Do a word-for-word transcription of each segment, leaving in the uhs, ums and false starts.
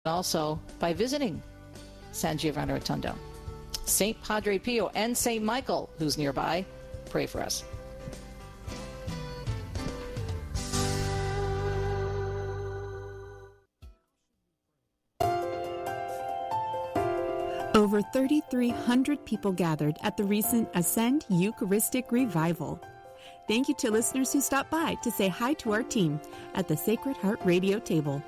also by visiting San Giovanni Rotondo. Saint Padre Pio and Saint Michael, who's nearby, pray for us. Over thirty-three hundred people gathered at the recent Ascend Eucharistic Revival. Thank you to listeners who stopped by to say hi to our team at the Sacred Heart Radio table.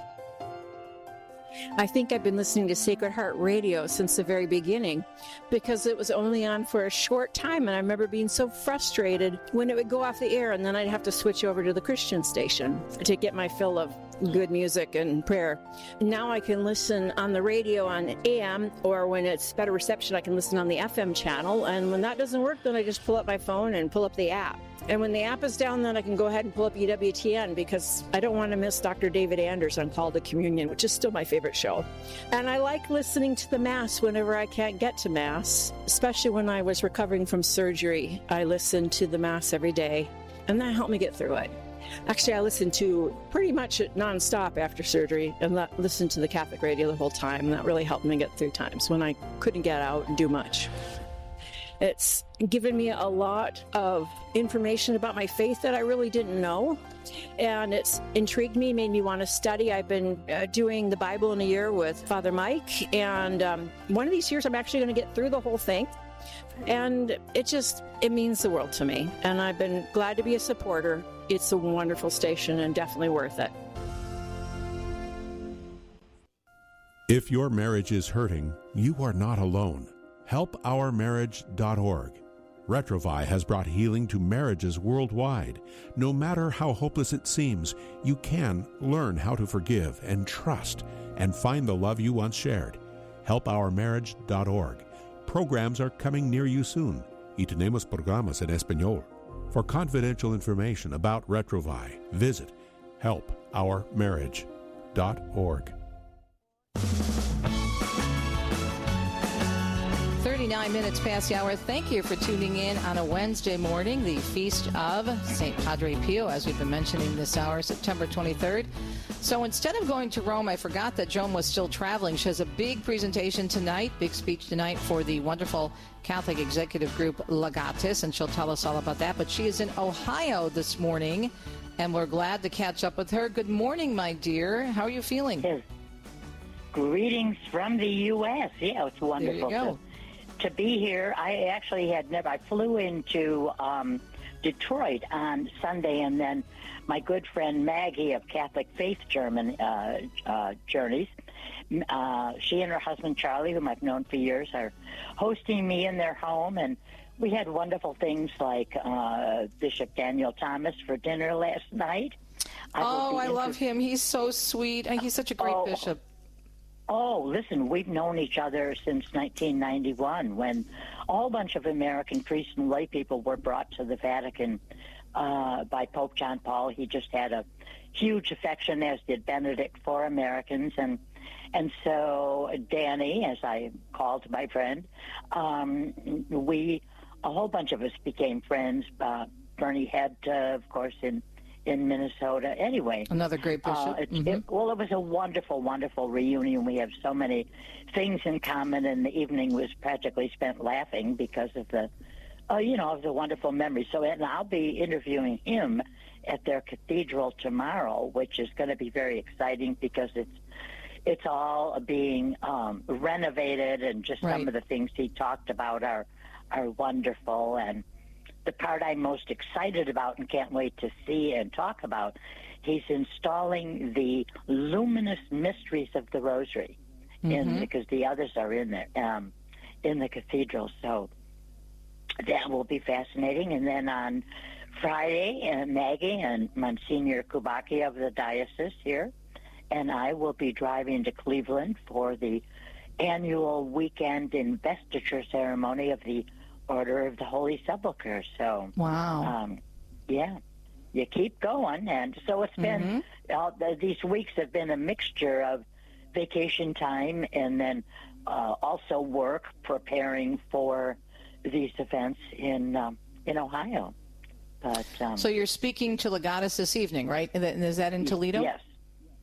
I think I've been listening to Sacred Heart Radio since the very beginning because it was only on for a short time, and I remember being so frustrated when it would go off the air, and then I'd have to switch over to the Christian station to get my fill of good music and prayer. Now I can listen on the radio on A M, or when it's better reception, I can listen on the F M channel, and when that doesn't work, then I just pull up my phone and pull up the app. And when the app is down, then I can go ahead and pull up E W T N because I don't want to miss Doctor David Anders on Call to Communion, which is still my favorite show. And I like listening to the Mass whenever I can't get to Mass, especially when I was recovering from surgery. I listened to the Mass every day, and that helped me get through it. Actually, I listened to pretty much nonstop after surgery and listened to the Catholic radio the whole time, and that really helped me get through times when I couldn't get out and do much. It's given me a lot of information about my faith that I really didn't know, and it's intrigued me, made me want to study. I've been uh, doing the Bible in a year with Father Mike, and um, one of these years I'm actually going to get through the whole thing, and it just, it means the world to me, and I've been glad to be a supporter. It's a wonderful station and definitely worth it. If your marriage is hurting, you are not alone. help our marriage dot org. Retrouvaille has brought healing to marriages worldwide. No matter how hopeless it seems, you can learn how to forgive and trust and find the love you once shared. help our marriage dot org. Programs are coming near you soon. Y tenemos programas en español. For confidential information about Retrouvaille, visit help our marriage dot org. thirty-nine minutes past the hour. Thank you for tuning in on a Wednesday morning, the feast of Saint Padre Pio, as we've been mentioning this hour, September twenty-third. So instead of going to Rome, I forgot that Joan was still traveling. She has a big presentation tonight, big speech tonight for the wonderful Catholic executive group Legatus, and she'll tell us all about that. But she is in Ohio this morning, and we're glad to catch up with her. Good morning, my dear. How are you feeling? Yes. Greetings from the U S Yeah, it's wonderful. There you go. To be here. I actually had never, I flew into um, Detroit on Sunday, and then my good friend Maggie of Catholic Faith German uh, uh, Journeys, uh, she and her husband Charlie, whom I've known for years, are hosting me in their home, and we had wonderful things like uh, Bishop Daniel Thomas for dinner last night. I oh, I inter- love him. He's so sweet, and he's such a great oh, bishop. Oh, listen, we've known each other since nineteen ninety-one when a whole bunch of American priests and lay people were brought to the Vatican uh, by Pope John Paul. He just had a huge affection, as did Benedict, for Americans. And and so Danny, as I called my friend, um, we, a whole bunch of us became friends. Uh, Bernie Head, uh, of course, in in Minnesota. Anyway. Another great bishop. Uh, it, mm-hmm. it, well, it was a wonderful, wonderful reunion. We have so many things in common, and the evening was practically spent laughing because of the, uh, you know, of the wonderful memories. So, and I'll be interviewing him at their cathedral tomorrow, which is going to be very exciting because it's it's all being um, renovated, and just right. some of the things he talked about are are wonderful. And the part I'm most excited about and can't wait to see and talk about, he's installing the luminous mysteries of the Rosary, mm-hmm. in, because the others are in there, um, in the cathedral. So that will be fascinating. And then on Friday, uh, Maggie and Monsignor Kubaki of the diocese here and I will be driving to Cleveland for the annual weekend investiture ceremony of the Order of the Holy Sepulchre. So, wow. Um, yeah, you keep going. And so it's been, mm-hmm. all, these weeks have been a mixture of vacation time and then uh, also work preparing for these events in um, in Ohio. But um, so you're speaking to Legatus this evening, right? And is that in Toledo? Yes.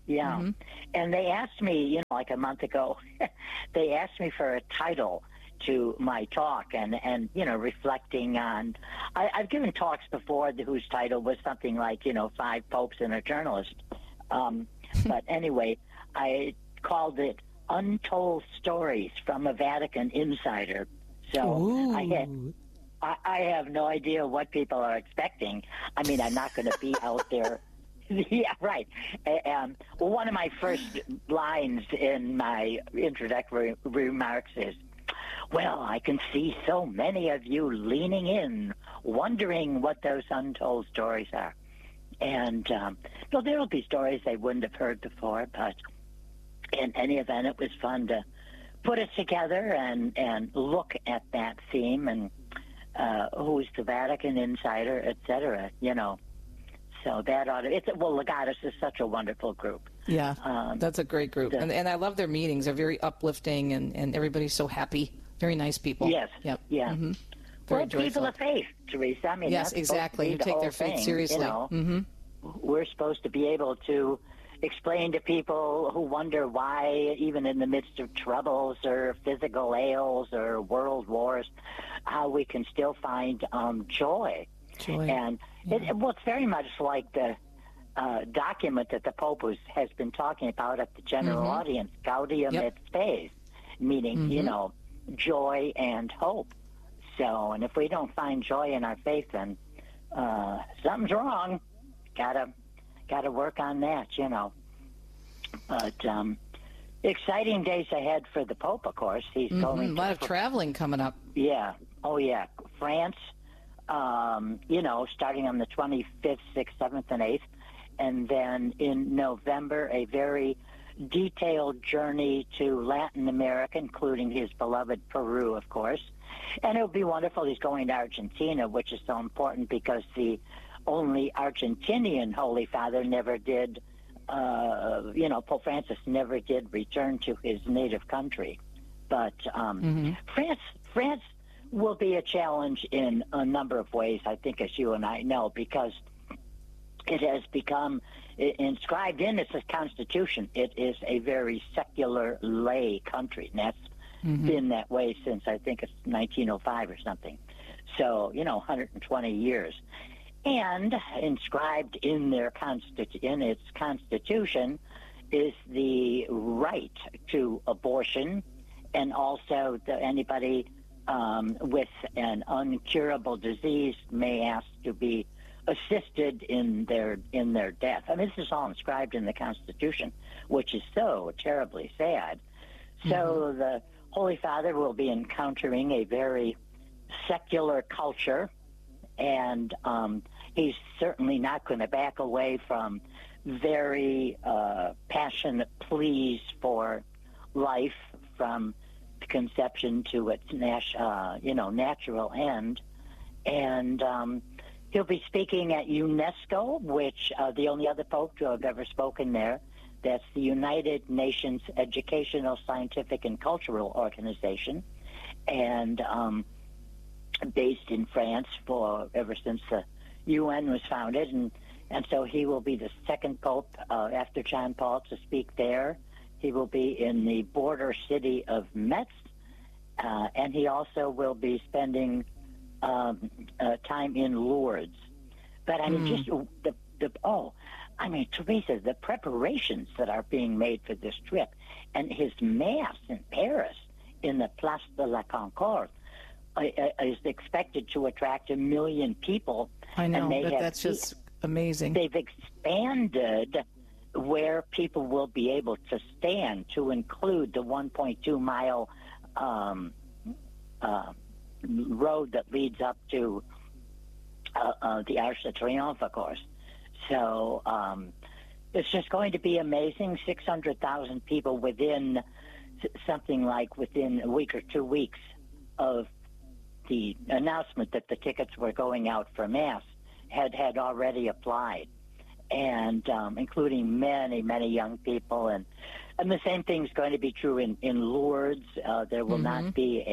Yeah. Mm-hmm. And they asked me, you know, like a month ago, they asked me for a title to my talk, and, and you know, reflecting on, I, I've given talks before whose title was something like, you know, Five Popes and a Journalist. Um, but anyway, I called it Untold Stories from a Vatican Insider. So I had, I, I have no idea what people are expecting. I mean, I'm not going to be out there. Yeah, right. Um, well, one of my first lines in my introductory remarks is, well, I can see so many of you leaning in, wondering what those untold stories are. And, um, well, there will be stories they wouldn't have heard before, but in any event, it was fun to put it together and, and look at that theme and uh, who's the Vatican Insider, et cetera, you know. So that ought to, it's, well, Legatus is such a wonderful group. Yeah, Um, that's a great group. the- and, and I love their meetings. They're very uplifting, and, and everybody's so happy. Very nice people. Yes. Yep. Yeah. Mm-hmm. Very Well, people joyful. of faith, Teresa. I mean, Yes, that's supposed to exactly. be Who the take whole their faith thing, seriously. You know, Mm-hmm. we're supposed to be able to explain to people who wonder why, even in the midst of troubles or physical ails or world wars, how we can still find um, joy. Joy. And Yeah. it, well, it's very much like the uh, document that the Pope was, has been talking about at the general Mhm. audience, Gaudium Yep. et Spes, meaning, you Mhm. know, joy and hope. So, and if we don't find joy in our faith, then uh, something's wrong. Gotta, gotta work on that, you know. But um, exciting days ahead for the Pope, of course. He's Mhm. going A lot of to, traveling coming up. yeah, oh yeah, France. Um, you know, starting on the twenty-fifth, sixth, seventh, and eighth, and then in November, a very detailed journey to Latin America, including his beloved Peru, of course. And it would be wonderful. He's going to Argentina, which is so important because the only Argentinian Holy Father never did, uh, you know, Pope Francis never did return to his native country. But um, Mm-hmm. France, France will be a challenge in a number of ways, I think, as you and I know, because it has become i- inscribed in its constitution. It is a very secular lay country, and that's Mm-hmm. been that way since I think it's nineteen oh five or something. So, you know, one hundred twenty years. And inscribed in their constitu- in its constitution is the right to abortion, and also the, anybody um, with an uncurable disease may ask to be assisted in their in their death. I mean, this is all inscribed in the Constitution, which is so terribly sad. So Mm-hmm. the Holy Father will be encountering a very secular culture, and um, he's certainly not going to back away from very uh, passionate pleas for life from conception to its nat- uh, you know natural end. And um, he'll be speaking at UNESCO, which uh, the only other pope to have ever spoken there. That's the United Nations Educational, Scientific, and Cultural Organization, and um, based in France for ever since the U N was founded. And, and so he will be the second pope uh, after John Paul to speak there. He will be in the border city of Metz, uh, and he also will be spending um, uh, time in Lourdes. But I mean, Mm. just the, the, oh, I mean, Teresa, the preparations that are being made for this trip, and his mass in Paris in the Place de la Concorde uh, uh, is expected to attract a million people. I know. And they That, have that's just amazing. They've expanded where people will be able to stand to include the one point two mile um, uh, road that leads up to uh, uh, the Arc de Triomphe, of course. So um, it's just going to be amazing. six hundred thousand people within s- something like within a week or two weeks of the announcement that the tickets were going out for Mass had, had already applied, and um, including many, many young people. And, and the same thing is going to be true in, in Lourdes. Uh, there will Mhm. not be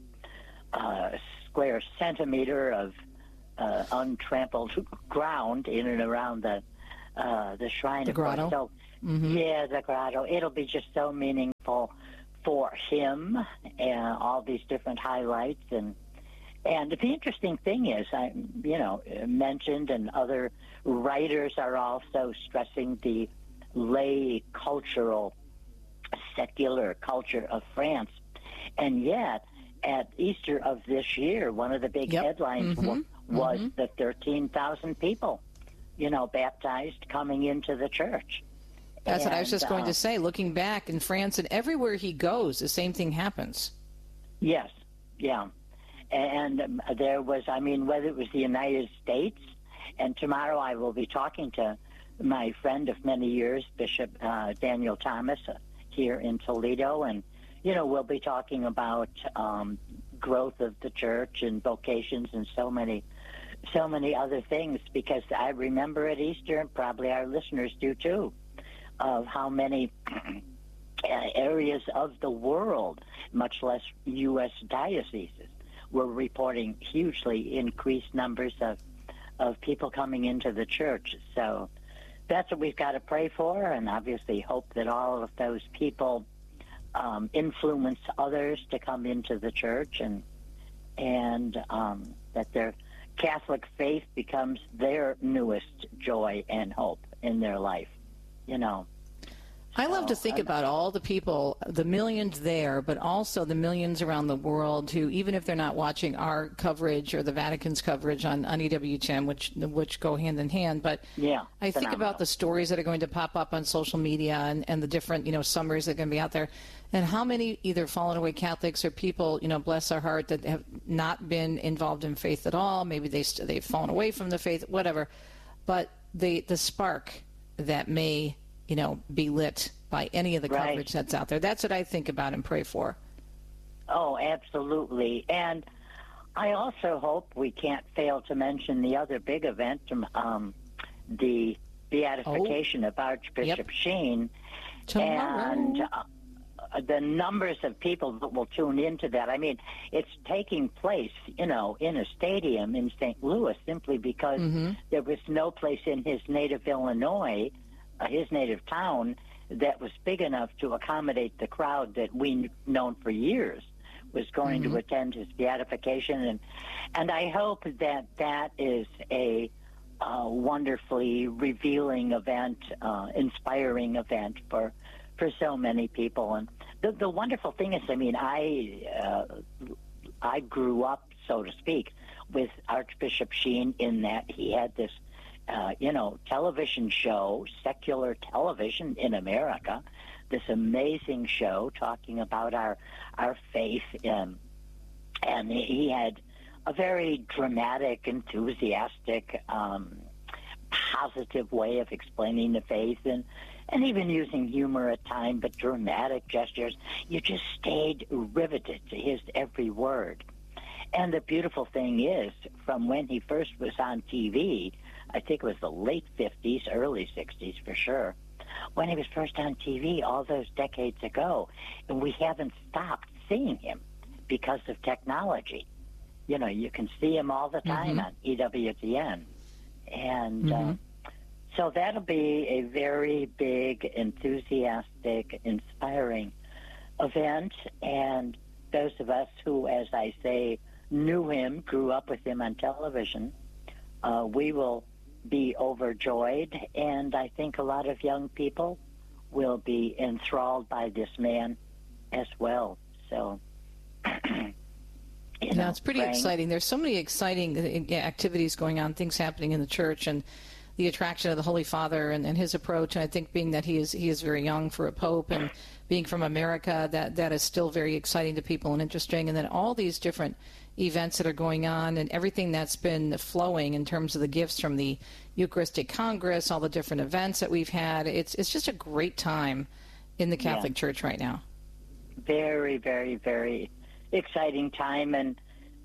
a uh, square centimeter of uh, untrampled ground in and around the uh, the shrine. The of course. grotto. So Mm-hmm. Yeah, the grotto. It'll be just so meaningful for him and all these different highlights. And and the interesting thing is, I you know mentioned, and other writers are also stressing the lay cultural, secular culture of France. And yet, at Easter of this year, one of the big yep. headlines mm-hmm. w- was mm-hmm. the thirteen thousand people, you know, baptized coming into the church. That's and, what I was just going uh, to say. Looking back in France and everywhere he goes, the same thing happens. Yes, yeah. And um, there was, I mean, whether it was the United States, and tomorrow I will be talking to my friend of many years, Bishop uh, Daniel Thomas, uh, here in Toledo, and, you know, we'll be talking about um, growth of the church and vocations and so many, so many other things, because I remember at Easter, and probably our listeners do too, of how many areas of the world, much less U S dioceses, were reporting hugely increased numbers of, of people coming into the church. So that's what we've got to pray for, and obviously hope that all of those people um, influence others to come into the church, and and um, that their Catholic faith becomes their newest joy and hope in their life. You know, I love to So, think I- about all the people, the millions there, but also the millions around the world who, even if they're not watching our coverage or the Vatican's coverage on, on E W T N, which which go hand in hand, but Yeah, I think phenomenal. about the stories that are going to pop up on social media and, and the different, you know, summaries that are going to be out there, and how many either fallen away Catholics or people, you know, bless our heart, that have not been involved in faith at all. Maybe they st- they've fallen away from the faith, whatever. But the the spark that may, you know, be lit by any of the Right. coverage that's out there. That's what I think about and pray for. Oh, absolutely. And I also hope we can't fail to mention the other big event, um, the beatification of Archbishop Yep. Sheen. Tomorrow. And uh, the numbers of people that will tune into that. I mean, it's taking place, you know, in a stadium in Saint Louis simply because Mm-hmm. there was no place in his native Illinois, uh, his native town, that was big enough to accommodate the crowd that we've known for years was going Mm-hmm. to attend his beatification. And and I hope that that is a uh, wonderfully revealing event, uh, inspiring event for for so many people. And the, the wonderful thing is, I mean, I uh, I grew up, so to speak, with Archbishop Sheen in that he had this Uh, you know, television show, secular television in America, this amazing show talking about our our faith, um, and he had a very dramatic, enthusiastic, um, positive way of explaining the faith, and and even using humor at times, but dramatic gestures. You just stayed riveted to his every word. And the beautiful thing is, from when he first was on T V, I think it was the late fifties, early sixties for sure, when he was first on T V all those decades ago, and we haven't stopped seeing him because of technology. You know, you can see him all the time Mm-hmm. on E W T N. And Mm-hmm. uh, so that'll be a very big, enthusiastic, inspiring event. And those of us who, as I say, knew him, grew up with him on television, uh, we will be overjoyed, and I think a lot of young people will be enthralled by this man as well. So, you Yeah, know, it's pretty praying. exciting. There's so many exciting uh, activities going on, things happening in the church, and the attraction of the Holy Father and, and his approach. And I think being that he is he is very young for a pope, and being from America, that that is still very exciting to people and interesting. And then all these different events that are going on, and everything that's been flowing in terms of the gifts from the Eucharistic Congress, all the different events that we've had. It's it's just a great time in the Catholic Yeah. Church right now. Very, very, very exciting time, and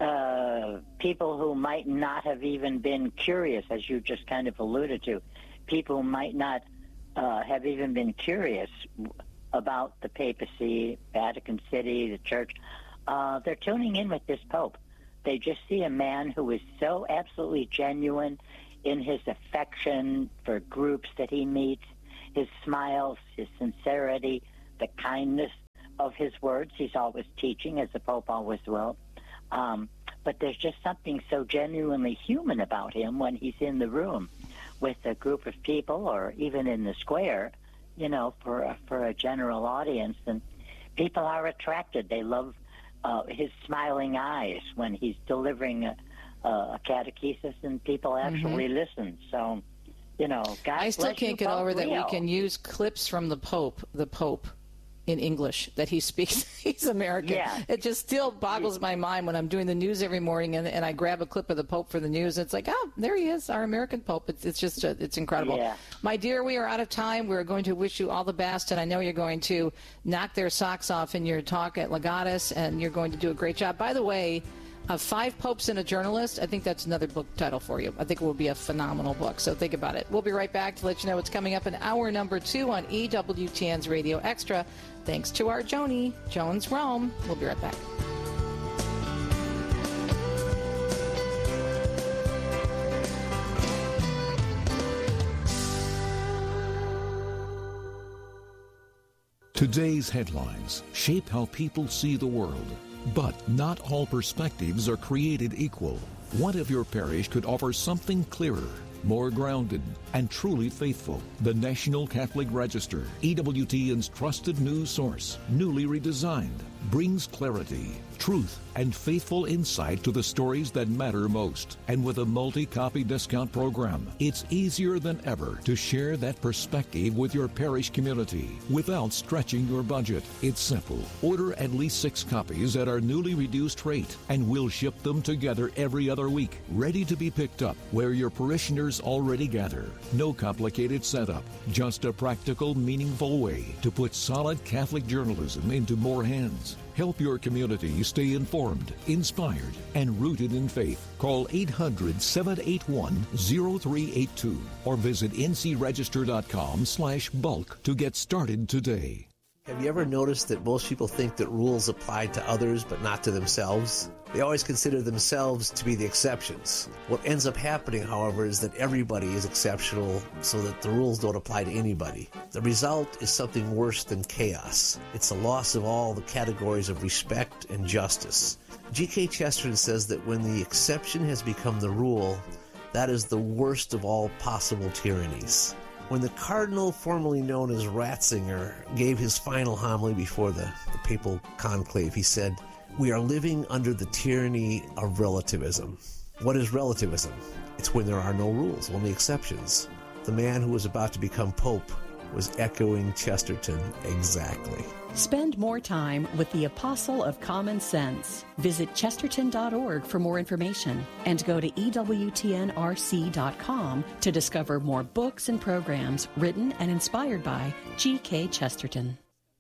uh, people who might not have even been curious, as you just kind of alluded to, people who might not uh, have even been curious about the papacy, Vatican City, the church, uh, they're tuning in with this Pope. They just see a man who is so absolutely genuine in his affection for groups that he meets, his smiles, his sincerity, the kindness of his words. He's always teaching, as the Pope always will. Um, but there's just something so genuinely human about him when he's in the room with a group of people, or even in the square, you know, for a, for a general audience. And people are attracted. They love uh, his smiling eyes when he's delivering a, a catechesis, and people actually mm-hmm. listen. So, you know, God I still bless can't you, get Pope over that Leo. we can use clips from the Pope, the Pope, in English, that he speaks. He's American. Yeah. It just still boggles my mind when I'm doing the news every morning and, and I grab a clip of the Pope for the news. It's like, oh, there he is, our American Pope. It's, it's just, uh, it's incredible. Yeah. My dear, we are out of time. We're going to wish you all the best, and I know you're going to knock their socks off in your talk at Legatus, and you're going to do a great job. By the way, Uh, Five Popes and a Journalist, I think that's another book title for you. I think it will be a phenomenal book, so think about it. We'll be right back to let you know what's coming up in hour number two on E W T N's Radio Extra. Thanks to our Joni, Jones Rome. We'll be right back. Today's headlines shape how people see the world. But not all perspectives are created equal. What if your parish could offer something clearer, more grounded, and truly faithful? The National Catholic Register, E W T N's trusted news source, newly redesigned, brings clarity, truth, and faithful insight to the stories that matter most. And with a multi-copy discount program, it's easier than ever to share that perspective with your parish community without stretching your budget. It's simple. Order at least six copies at our newly reduced rate, and we'll ship them together every other week, ready to be picked up where your parishioners already gather. No complicated setup, just a practical, meaningful way to put solid Catholic journalism into more hands. Help your community stay informed, inspired, and rooted in faith. Call eight hundred, seven eight one, zero three eight two or visit ncregister.com slash bulk to get started today. Have you ever noticed that most people think that rules apply to others but not to themselves? They always consider themselves to be the exceptions. What ends up happening, however, is that everybody is exceptional so that the rules don't apply to anybody. The result is something worse than chaos. It's a loss of all the categories of respect and justice. G K Chesterton says that when the exception has become the rule, that is the worst of all possible tyrannies. When the cardinal formerly known as Ratzinger gave his final homily before the, the papal conclave, he said, "We are living under the tyranny of relativism." What is relativism? It's when there are no rules, only exceptions. The man who was about to become pope was echoing Chesterton exactly. Spend more time with the Apostle of Common Sense. Visit chesterton dot org for more information and go to E W T N R C dot com to discover more books and programs written and inspired by G K Chesterton.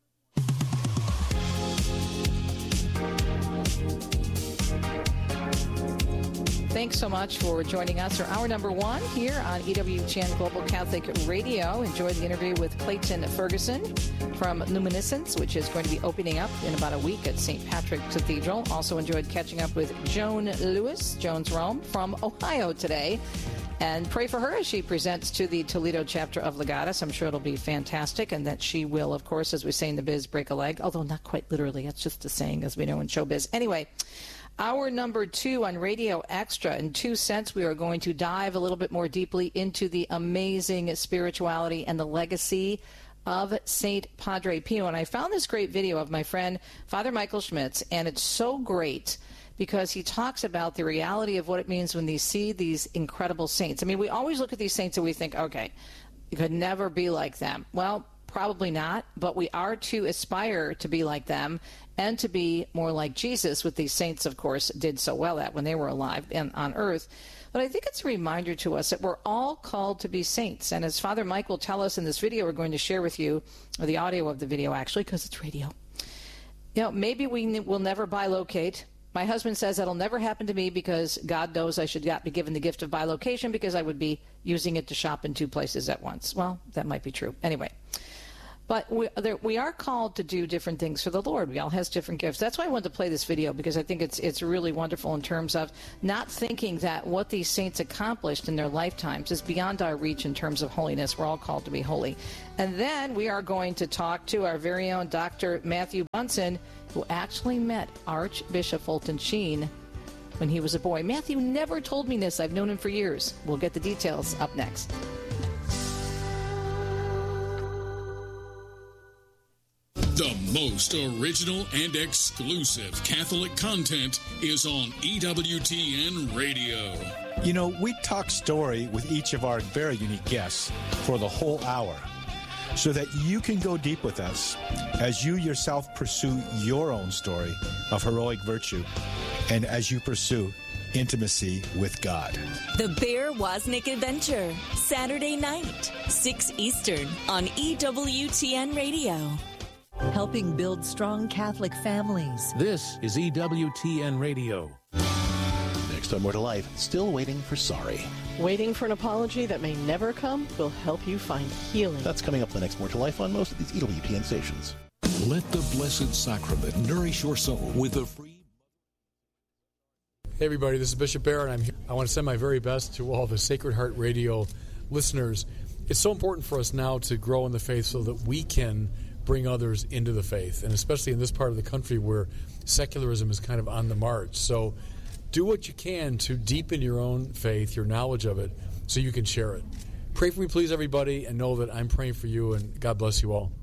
Thanks so much for joining us for hour number one here on E W T N Global Catholic Radio. Enjoyed the interview with Clayton Ferguson from Luminescence, which is going to be opening up in about a week at Saint Patrick's Cathedral. Also enjoyed catching up with Joan Lewis, Jones Rome, from Ohio today. And pray for her as she presents to the Toledo chapter of Legatus. I'm sure it'll be fantastic, and that she will, of course, as we say in the biz, break a leg. Although not quite literally. That's just a saying, as we know in showbiz. Anyway, hour number two on Radio Extra. In two cents, we are going to dive a little bit more deeply into the amazing spirituality and the legacy of Saint Padre Pio. And I found this great video of my friend, Father Michael Schmitz, and it's so great because he talks about the reality of what it means when they see these incredible saints. I mean, we always look at these saints and we think, okay, you could never be like them. Well, probably not, but we are to aspire to be like them and to be more like Jesus, what these saints, of course, did so well at when they were alive and on earth. But I think it's a reminder to us that we're all called to be saints. And as Father Mike will tell us in this video we're going to share with you, or the audio of the video actually, because it's radio, you know, maybe we will never bilocate. My husband says that'll never happen to me because God knows I should not be given the gift of bilocation because I would be using it to shop in two places at once. Well, that might be true. Anyway, But we, there, we are called to do different things for the Lord. We all has different gifts. That's why I wanted to play this video, because I think it's it's really wonderful in terms of not thinking that what these saints accomplished in their lifetimes is beyond our reach in terms of holiness. We're all called to be holy. And then we are going to talk to our very own Doctor Matthew Bunson, who actually met Archbishop Fulton Sheen when he was a boy. Matthew never told me this. I've known him for years. We'll get the details up next. The most original and exclusive Catholic content is on E W T N Radio. You know, we talk story with each of our very unique guests for the whole hour, so that you can go deep with us as you yourself pursue your own story of heroic virtue and as you pursue intimacy with God. The Bear Wozniak Adventure, Saturday night, six Eastern on E W T N Radio. Helping build strong Catholic families. This is E W T N Radio. Next on More to Life, still waiting for sorry. Waiting for an apology that may never come will help you find healing. That's coming up the next More to Life on most of these E W T N stations. Let the Blessed Sacrament nourish your soul with a free... Hey everybody, this is Bishop Bear, and I'm here. I want to send my very best to all the Sacred Heart Radio listeners. It's so important for us now to grow in the faith so that we can bring others into the faith, and especially in this part of the country where secularism is kind of on the march. So do what you can to deepen your own faith, your knowledge of it, so you can share it. Pray for me, please, everybody, and know that I'm praying for you, and God bless you all.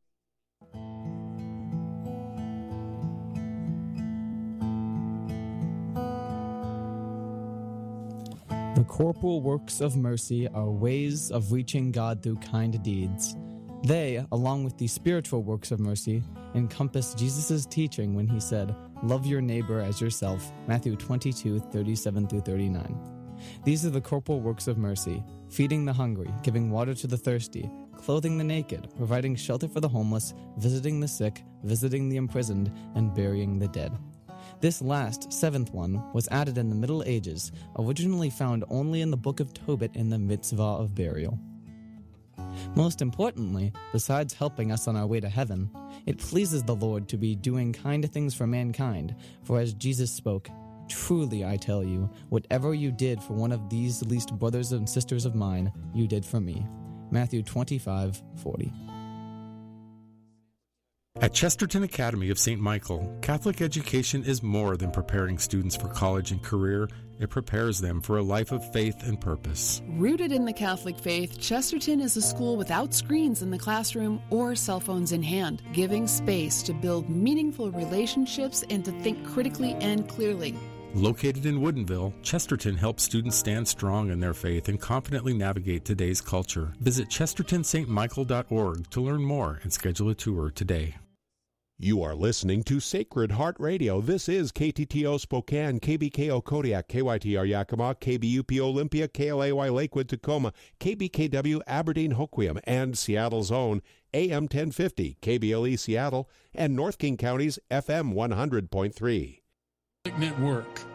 The corporal works of mercy are ways of reaching God through kind deeds. They, along with the spiritual works of mercy, encompass Jesus' teaching when he said, "Love your neighbor as yourself," Matthew twenty-two, thirty-seven through thirty-nine. These are the corporal works of mercy: feeding the hungry, giving water to the thirsty, clothing the naked, providing shelter for the homeless, visiting the sick, visiting the imprisoned, and burying the dead. This last, seventh one, was added in the Middle Ages, originally found only in the Book of Tobit in the Mitzvah of Burial. Most importantly, besides helping us on our way to heaven, it pleases the Lord to be doing kind things for mankind, for as Jesus spoke, "Truly I tell you, whatever you did for one of these least brothers and sisters of mine, you did for me." Matthew twenty-five, forty. At Chesterton Academy of Saint Michael, Catholic education is more than preparing students for college and career. It prepares them for a life of faith and purpose. Rooted in the Catholic faith, Chesterton is a school without screens in the classroom or cell phones in hand, giving space to build meaningful relationships and to think critically and clearly. Located in Woodinville, Chesterton helps students stand strong in their faith and confidently navigate today's culture. Visit chesterton st michael dot org to learn more and schedule a tour today. You are listening to Sacred Heart Radio. This is K T T O Spokane, K B K O Kodiak, K Y T R Yakima, K B U P Olympia, K L A Y Lakewood Tacoma, K B K W Aberdeen Hoquiam, and Seattle's own A M ten fifty, K B L E Seattle, and North King County's F M one hundred point three. Network.